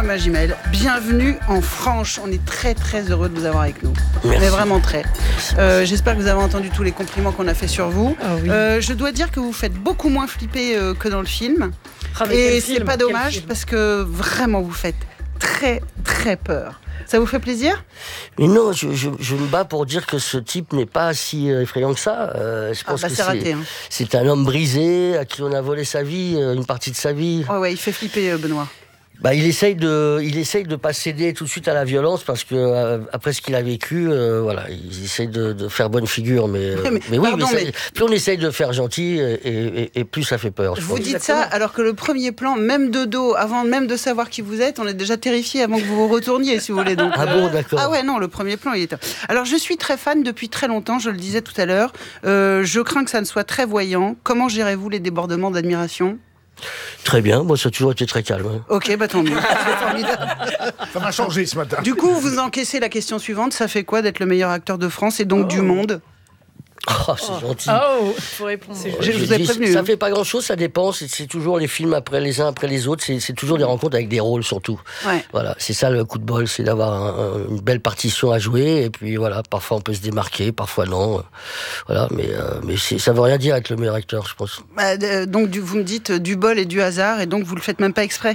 Magimel, bienvenue en France. On est très très heureux de vous avoir avec nous. Merci. On est vraiment très. J'espère que vous avez entendu tous les compliments qu'on a fait sur vous. Ah oui. Je dois dire que vous faites beaucoup moins flipper que dans le film. Ah, mais Et quel c'est film, pas quel dommage film. parce que vraiment vous faites très très peur. Ça vous fait plaisir ? Mais non, je me bats pour dire que ce type n'est pas si effrayant que ça. Je pense que c'est raté. c'est un homme brisé à qui on a volé sa vie, une partie de sa vie. Ouais, il fait flipper Benoît. Il essaye de pas céder tout de suite à la violence parce que après ce qu'il a vécu, il essaye de faire bonne figure, mais plus on essaye de faire gentil et plus ça fait peur. Vous dites ça alors que le premier plan, même de dos, avant même de savoir qui vous êtes, on est déjà terrifié avant que vous vous retourniez, si vous voulez. Donc, Ah bon, d'accord. Ah ouais, non, le premier plan, il est top. Alors, je suis très fan depuis très longtemps, je le disais tout à l'heure. Je crains que ça ne soit très voyant. Comment gérez-vous les débordements d'admiration ? Très bien, moi ça a toujours été très calme. Hein. Ok, tant mieux. C'est formidable. Ça m'a changé ce matin. Du coup, vous encaissez la question suivante. Ça fait quoi d'être le meilleur acteur de France et donc du monde ? Oh, c'est gentil. Oh, faut répondre. Je vous ai prévenu. Ça fait pas grand-chose, ça dépend. C'est toujours les films après les uns après les autres. C'est toujours des rencontres avec des rôles surtout. Ouais. Voilà, c'est ça le coup de bol, c'est d'avoir une belle partition à jouer. Et puis voilà, parfois on peut se démarquer, parfois non. Voilà, mais ça veut rien dire être le meilleur acteur, je pense. Donc, vous me dites du bol et du hasard, et donc vous le faites même pas exprès ?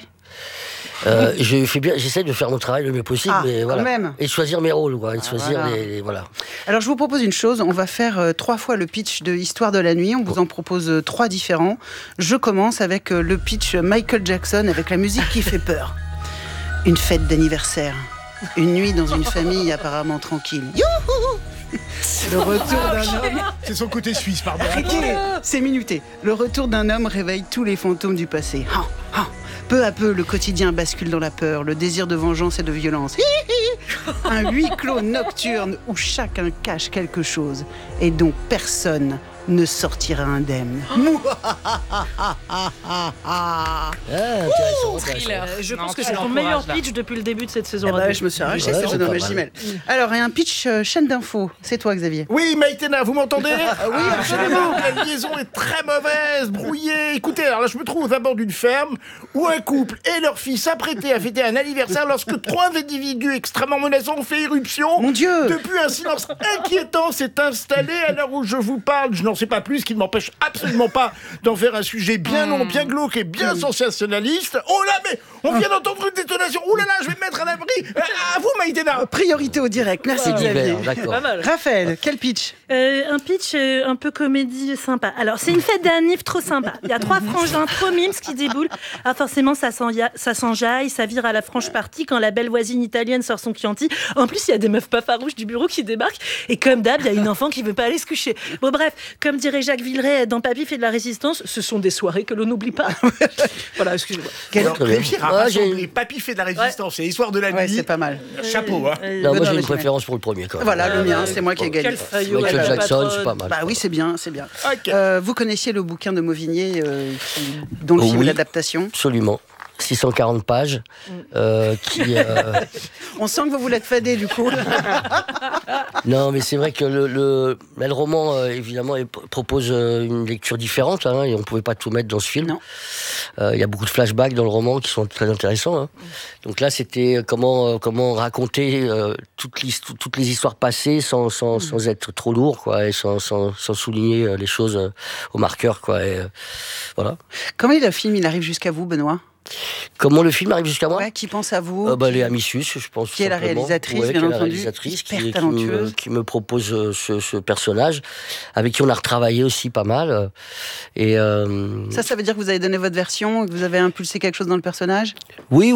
J'essaie de faire mon travail le mieux possible, mais voilà. Même. Et de choisir mes rôles, quoi. Et de choisir voilà. Alors, je vous propose une chose. On va faire 3 fois le pitch de Histoire de la nuit. On vous en propose 3 différents. Je commence avec le pitch Michael Jackson avec la musique qui fait peur. Une fête d'anniversaire. Une nuit dans une famille apparemment tranquille. Youhou ! Le retour d'un homme... C'est son côté suisse, pardon. Arrêtez, c'est minuté. Le retour d'un homme réveille tous les fantômes du passé. Peu à peu, le quotidien bascule dans la peur, le désir de vengeance et de violence. Un huis clos nocturne où chacun cache quelque chose et dont personne ne sortira indemne. Intéressant. Je pense que c'est ton meilleur pitch depuis le début de cette saison. Je me suis arraché, Ouais, c'est c'est Benoît pas Magimel. Alors, et un pitch chaîne d'infos. C'est toi, Xavier. Oui, Maïtena, vous m'entendez? Oui, absolument. La liaison est très mauvaise, brouillée. Écoutez, alors là, je me trouve à bord d'une ferme où un couple et leur fille s'apprêtaient à fêter un anniversaire lorsque 3 individus extrêmement menaçants ont fait irruption. Mon Dieu! Depuis, un silence inquiétant s'est installé à l'heure où je vous parle. Je n'en sais pas plus, ce qui ne m'empêche absolument pas d'en faire un sujet bien long, bien glauque et bien sensationnaliste. Oh là, mais on vient d'entendre une détonation. Oh là là, je vais me mettre à l'abri. À vous, Maïtena. Priorité au direct. Merci, C'est Xavier. divers, d'accord. Pas mal. Raphaël, quel pitch? Un pitch un peu comédie sympa. Alors, c'est une fête d'anniv trop sympa. Il y a 3 frangins trop mimes qui déboulent. Alors, forcément, ça s'enjaille, ça vire à la franche partie quand la belle voisine italienne sort son Chianti. En plus, il y a des meufs pas farouches du bureau qui débarquent. Et comme d'hab, il y a une enfant qui veut pas aller se coucher. Bon, bref, comme dirait Jacques Villeray dans Papy fait de la résistance, ce sont des soirées que l'on n'oublie pas. Voilà, excusez-moi. Alors, Très bien. réussir à rassembler Papy fait de la résistance et Histoire de la Ouais, nuit. c'est pas mal. Chapeau, hein. Non, moi Benoît j'ai une Magimel. préférence pour le premier quand même. Voilà, le mien, c'est moi qui ai gagné. Quel faillot, Michael la Jackson, patronne. c'est pas mal. Bah oui, c'est bien, c'est bien. Ok. Vous connaissiez le bouquin de Mauvigné dont le film Oui. est l'adaptation. Absolument. 640 pages. On sent que vous vous l'êtes fadé du coup. Non, mais c'est vrai que le roman, évidemment, propose une lecture différente, hein, et on ne pouvait pas tout mettre dans ce film. Non. Il y a beaucoup de flashbacks dans le roman qui sont très intéressants. Hein. Donc là, c'était comment raconter toutes les histoires passées sans être trop lourd, quoi, et sans souligner les choses au marqueur, quoi. Et, voilà. Comment le film il arrive jusqu'à vous, Benoît? Comment le film arrive jusqu'à moi? Ouais, qui pense à vous? Les Amicius, je pense. Qui est la simplement. réalisatrice, Ouais, bien qui est la entendu, réalisatrice, hyper talentueuse. qui me propose ce personnage, avec qui on a retravaillé aussi pas mal. Et Ça veut dire que vous avez donné votre version, que vous avez impulsé quelque chose dans le personnage? oui.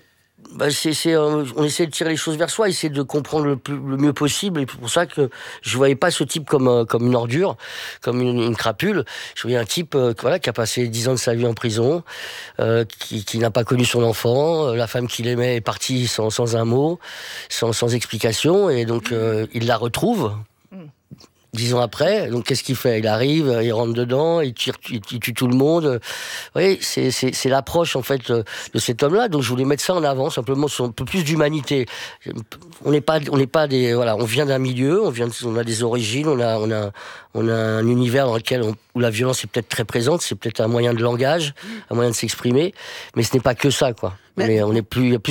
On essaie de tirer les choses vers soi, essayer de comprendre le mieux possible. Et c'est pour ça que je voyais pas ce type comme une ordure, comme une crapule. Je voyais un type qui a passé 10 ans de sa vie en prison, qui n'a pas connu son enfant. La femme qu'il aimait est partie sans un mot, sans explication. Et donc, il la retrouve. 10 ans après, donc qu'est-ce qu'il fait? Il arrive, il rentre dedans, il tue tout le monde. Oui, c'est l'approche en fait de cet homme-là. Donc je voulais mettre ça en avant, simplement sur un peu plus d'humanité. On n'est pas des on vient d'un milieu, on a des origines, on a un univers dans lequel où la violence est peut-être très présente, c'est peut-être un moyen de langage, un moyen de s'exprimer, mais ce n'est pas que ça, quoi. Il y a plus